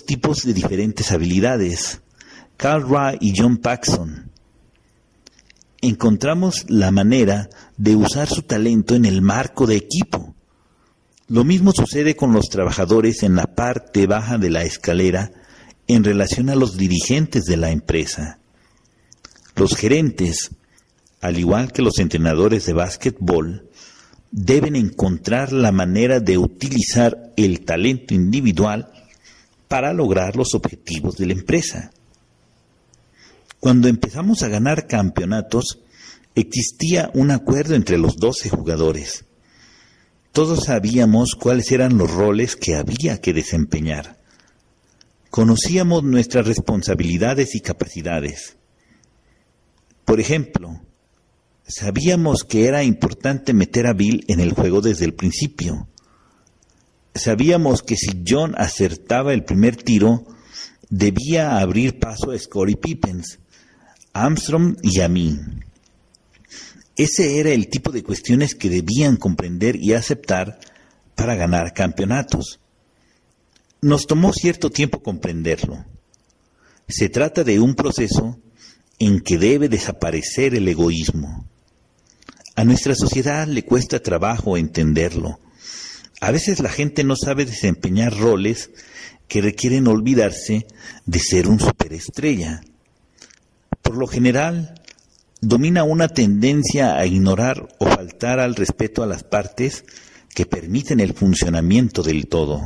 dos tipos de diferentes habilidades, Carl Ra y John Paxson. Encontramos la manera de usar su talento en el marco de equipo. Lo mismo sucede con los trabajadores en la parte baja de la escalera en relación a los dirigentes de la empresa. Los gerentes, al igual que los entrenadores de básquetbol, deben encontrar la manera de utilizar el talento individual para lograr los objetivos de la empresa. Cuando empezamos a ganar campeonatos, existía un acuerdo entre los 12 jugadores. Todos sabíamos cuáles eran los roles que había que desempeñar. Conocíamos nuestras responsabilidades y capacidades. Por ejemplo, sabíamos que era importante meter a Bill en el juego desde el principio. Sabíamos que si John acertaba el primer tiro, debía abrir paso a Scottie Pippens, Armstrong y a mí. Ese era el tipo de cuestiones que debían comprender y aceptar para ganar campeonatos. Nos tomó cierto tiempo comprenderlo. Se trata de un proceso en que debe desaparecer el egoísmo. A nuestra sociedad le cuesta trabajo entenderlo. A veces la gente no sabe desempeñar roles que requieren olvidarse de ser un superestrella. Por lo general, domina una tendencia a ignorar o faltar al respeto a las partes que permiten el funcionamiento del todo.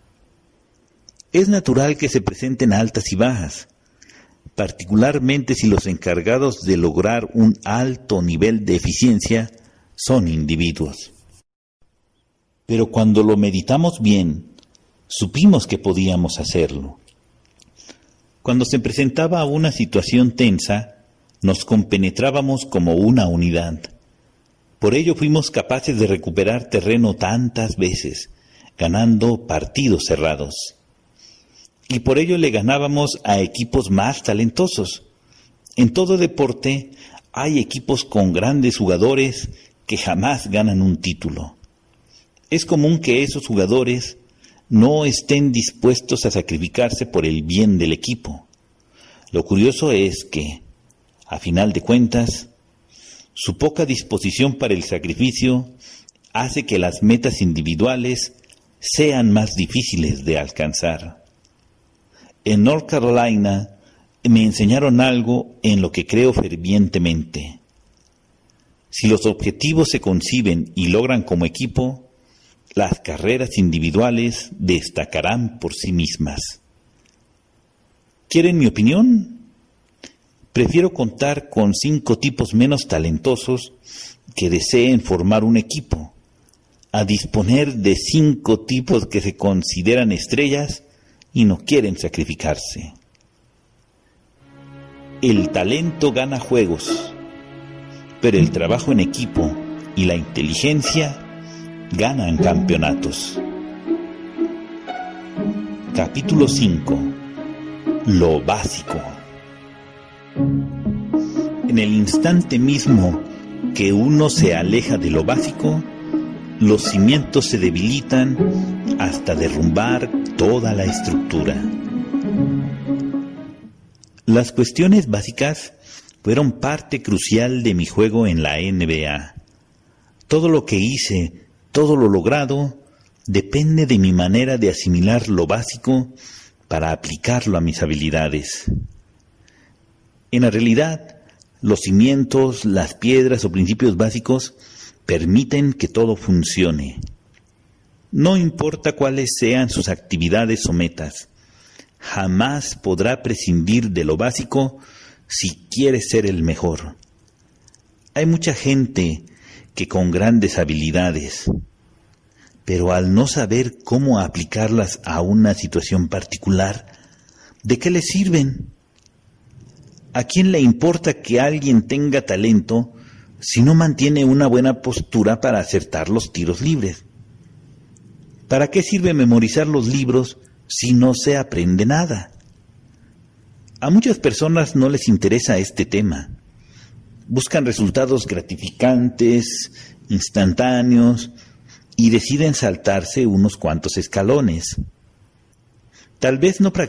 Es natural que se presenten altas y bajas, particularmente si los encargados de lograr un alto nivel de eficiencia son individuos. Pero cuando lo meditamos bien, supimos que podíamos hacerlo. Cuando se presentaba una situación tensa, nos compenetrábamos como una unidad. Por ello fuimos capaces de recuperar terreno tantas veces, ganando partidos cerrados. Y por ello le ganábamos a equipos más talentosos. En todo deporte hay equipos con grandes jugadores que jamás ganan un título. Es común que esos jugadores no estén dispuestos a sacrificarse por el bien del equipo. Lo curioso es que, a final de cuentas, su poca disposición para el sacrificio hace que las metas individuales sean más difíciles de alcanzar. En North Carolina me enseñaron algo en lo que creo fervientemente. Si los objetivos se conciben y logran como equipo, las carreras individuales destacarán por sí mismas. ¿Quieren mi opinión? Prefiero contar con 5 tipos menos talentosos que deseen formar un equipo, a disponer de 5 tipos que se consideran estrellas y no quieren sacrificarse. El talento gana juegos, pero el trabajo en equipo y la inteligencia ganan campeonatos. Capítulo 5. Lo básico. En el instante mismo que uno se aleja de lo básico, los cimientos se debilitan hasta derrumbar toda la estructura. Las cuestiones básicas fueron parte crucial de mi juego en la NBA. Todo lo que hice, todo lo logrado, depende de mi manera de asimilar lo básico para aplicarlo a mis habilidades. En la realidad, los cimientos, las piedras o principios básicos permiten que todo funcione. No importa cuáles sean sus actividades o metas, jamás podrá prescindir de lo básico si quiere ser el mejor. Hay mucha gente que con grandes habilidades, pero al no saber cómo aplicarlas a una situación particular, ¿de qué les sirven? ¿A quién le importa que alguien tenga talento si no mantiene una buena postura para acertar los tiros libres? ¿Para qué sirve memorizar los libros si no se aprende nada? A muchas personas no les interesa este tema. Buscan resultados gratificantes, instantáneos, y deciden saltarse unos cuantos escalones. Tal vez no